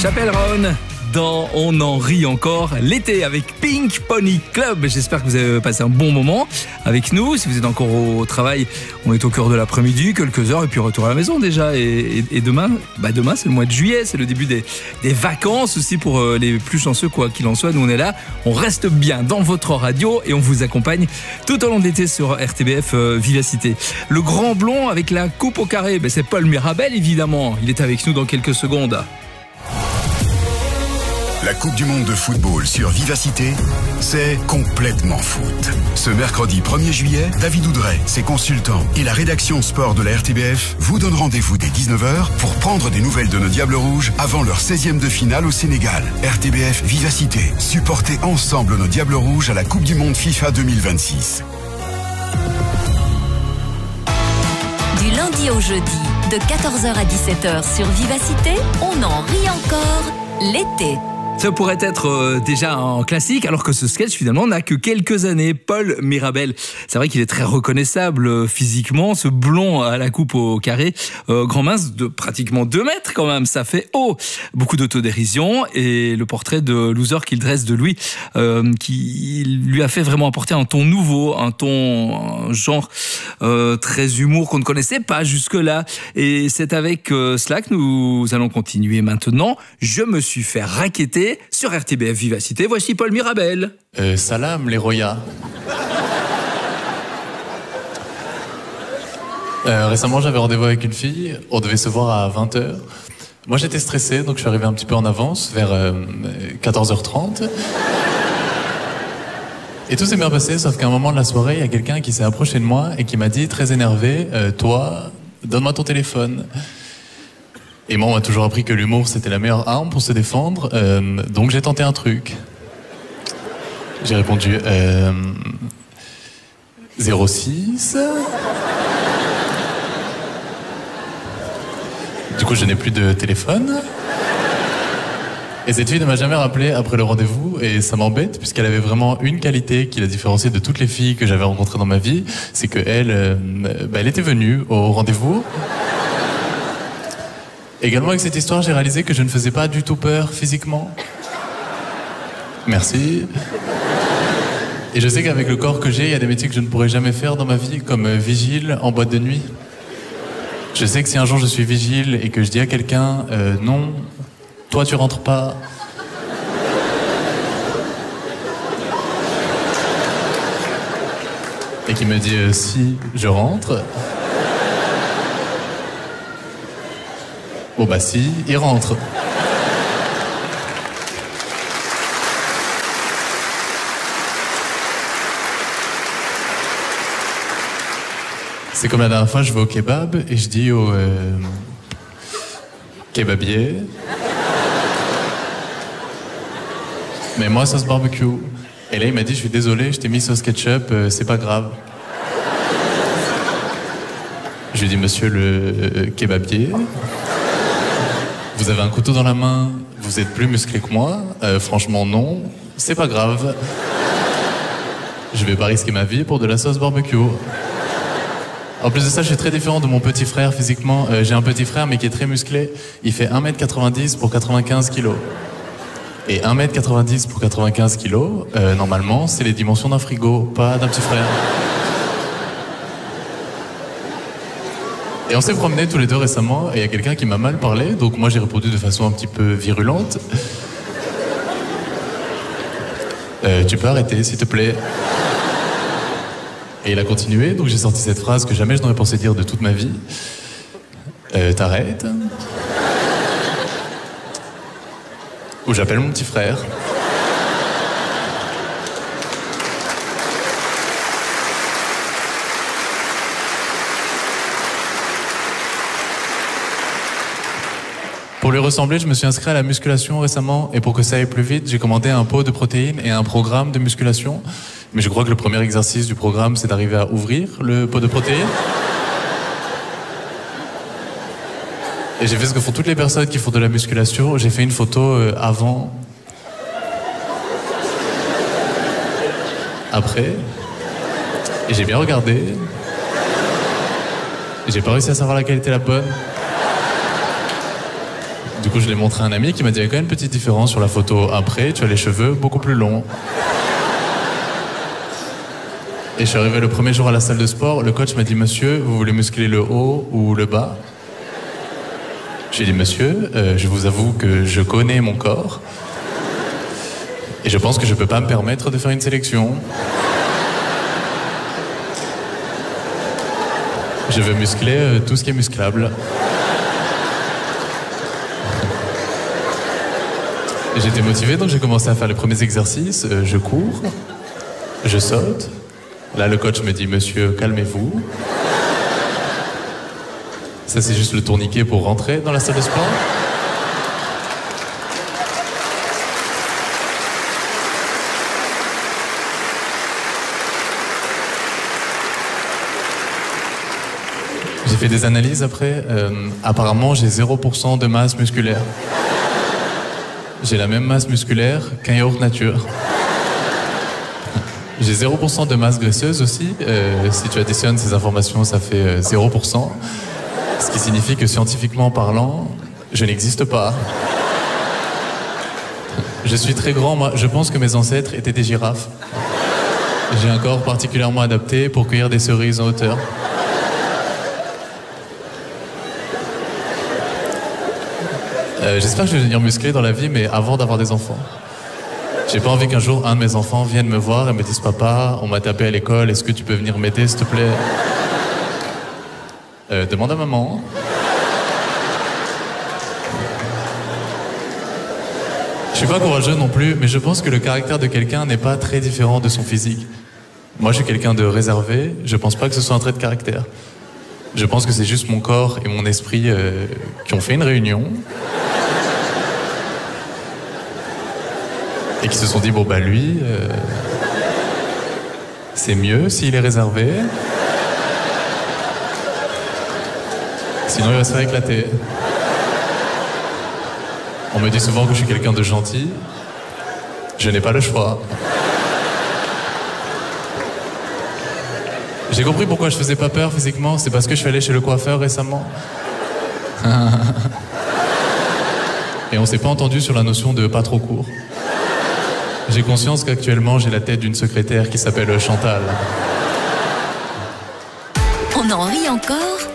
Chapelle Roan dans On en rit encore, l'été avec Pink Pony Club. J'espère que vous avez passé un bon moment avec nous. Si vous êtes encore au travail, on est au cœur de l'après-midi, quelques heures et puis retour à la maison déjà. Et demain, demain c'est le mois de juillet, c'est le début des vacances aussi pour les plus chanceux, quoi qu'il en soit. Nous on est là, on reste bien dans votre radio et on vous accompagne tout au long de l'été sur RTBF Vivacité. Le grand blond avec la coupe au carré, c'est Paul Mirabel évidemment. Il est avec nous dans quelques secondes. La Coupe du Monde de football sur Vivacité, c'est complètement foot. Ce mercredi 1er juillet, David Oudret, ses consultants et la rédaction sport de la RTBF vous donnent rendez-vous dès 19h pour prendre des nouvelles de nos Diables Rouges avant leur 16e de finale au Sénégal. RTBF Vivacité, supportez ensemble nos Diables Rouges à la Coupe du Monde FIFA 2026. Du lundi au jeudi, de 14h à 17h sur Vivacité, on en rit encore l'été. Ça pourrait être déjà un classique, alors que ce sketch finalement n'a que quelques années. Paul Mirabel, c'est vrai qu'il est très reconnaissable physiquement, ce blond à la coupe au carré, grand mince de pratiquement 2 mètres quand même, ça fait haut. Beaucoup d'autodérision et le portrait de loser qu'il dresse de lui, qui lui a fait vraiment apporter un ton nouveau, un genre très humour qu'on ne connaissait pas jusque-là. Et c'est avec cela que nous allons continuer maintenant. Je me suis fait racketter sur RTBF Vivacité. Voici Paul Mirabel. Salam les Roya. Récemment j'avais rendez-vous avec une fille, on devait se voir à 20h. Moi j'étais stressé donc je suis arrivé un petit peu en avance vers 14h30. Et tout s'est bien passé sauf qu'à un moment de la soirée il y a quelqu'un qui s'est approché de moi et qui m'a dit très énervé toi donne-moi ton téléphone. Et moi, on m'a toujours appris que l'humour, c'était la meilleure arme pour se défendre. Donc, j'ai tenté un truc. J'ai répondu 06. Du coup, je n'ai plus de téléphone. Et cette fille ne m'a jamais rappelé après le rendez-vous. Et ça m'embête, puisqu'elle avait vraiment une qualité qui la différenciait de toutes les filles que j'avais rencontrées dans ma vie. C'est qu'elle elle était venue au rendez-vous. Également avec cette histoire, j'ai réalisé que je ne faisais pas du tout peur physiquement. Merci. Et je sais qu'avec le corps que j'ai, il y a des métiers que je ne pourrais jamais faire dans ma vie, comme vigile en boîte de nuit. Je sais que si un jour je suis vigile et que je dis à quelqu'un non, toi tu rentres pas. Et qui me dit si, je rentre. Bon bah si, il rentre. C'est comme la dernière fois, je vais au kebab et je dis au kebabier mais moi sauce barbecue. Et là il m'a dit je suis désolé, je t'ai mis sauce ketchup, c'est pas grave. Je lui ai dit monsieur le kebabier, vous avez un couteau dans la main, vous êtes plus musclé que moi, franchement non, c'est pas grave. Je vais pas risquer ma vie pour de la sauce barbecue. En plus de ça, je suis très différent de mon petit frère physiquement. J'ai un petit frère mais qui est très musclé. Il fait 1m90 pour 95 kilos. Et 1m90 pour 95 kilos, normalement, c'est les dimensions d'un frigo, pas d'un petit frère. Et on s'est promenés tous les deux récemment, et il y a quelqu'un qui m'a mal parlé, donc moi j'ai répondu de façon un petit peu virulente. Tu peux arrêter, s'il te plaît. Et il a continué, donc j'ai sorti cette phrase que jamais je n'aurais pensé dire de toute ma vie. T'arrêtes. Ou j'appelle mon petit frère. Pour lui ressembler, je me suis inscrit à la musculation récemment et pour que ça aille plus vite, j'ai commandé un pot de protéines et un programme de musculation. Mais je crois que le premier exercice du programme, c'est d'arriver à ouvrir le pot de protéines. Et j'ai fait ce que font toutes les personnes qui font de la musculation. J'ai fait une photo avant, après, et j'ai bien regardé. Et j'ai pas réussi à savoir laquelle était la bonne. Du coup, je l'ai montré à un ami qui m'a dit, il y a quand même une petite différence sur la photo. Après, tu as les cheveux beaucoup plus longs. Et je suis arrivé le premier jour à la salle de sport. Le coach m'a dit, monsieur, vous voulez muscler le haut ou le bas? J'ai dit, monsieur, je vous avoue que je connais mon corps. Et je pense que je peux pas me permettre de faire une sélection. Je veux muscler tout ce qui est musclable. J'étais motivé, donc j'ai commencé à faire les premiers exercices. Je cours, je saute. Là, le coach me dit, monsieur, calmez-vous. Ça, c'est juste le tourniquet pour rentrer dans la salle de sport. J'ai fait des analyses après. Apparemment, j'ai 0% de masse musculaire. J'ai la même masse musculaire qu'un yaourt nature. J'ai 0% de masse graisseuse aussi. Si tu additionnes ces informations, ça fait 0%. Ce qui signifie que scientifiquement parlant, je n'existe pas. Je suis très grand, moi. Je pense que mes ancêtres étaient des girafes. J'ai un corps particulièrement adapté pour cueillir des cerises en hauteur. J'espère que je vais devenir musclé dans la vie, mais avant d'avoir des enfants. J'ai pas envie qu'un jour, un de mes enfants vienne me voir et me dise « Papa, on m'a tapé à l'école, est-ce que tu peux venir m'aider, s'il te plaît ?» Demande à maman. Je suis pas courageux non plus, mais je pense que le caractère de quelqu'un n'est pas très différent de son physique. Moi, je suis quelqu'un de réservé, je pense pas que ce soit un trait de caractère. Je pense que c'est juste mon corps et mon esprit qui ont fait une réunion et qui se sont dit, bon bah lui, c'est mieux s'il est réservé. Sinon il va se faire éclater. On me dit souvent que je suis quelqu'un de gentil. Je n'ai pas le choix. J'ai compris pourquoi je faisais pas peur physiquement, c'est parce que je suis allé chez le coiffeur récemment. Et on s'est pas entendu sur la notion de pas trop court. J'ai conscience qu'actuellement j'ai la tête d'une secrétaire qui s'appelle Chantal. On en rit encore